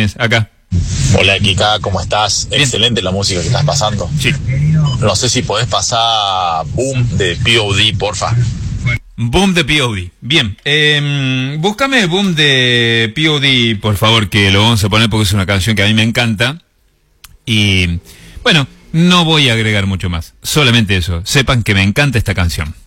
Martínez, acá. Hola Kika, ¿cómo estás? Bien. Excelente la música que estás pasando. Sí. No sé si podés pasar Boom de POD, porfa. Boom de POD. Bien. Búscame Boom de POD, por favor, que lo vamos a poner porque es una canción que a mí me encanta. Y bueno, no voy a agregar mucho más. Solamente eso. Sepan que me encanta esta canción.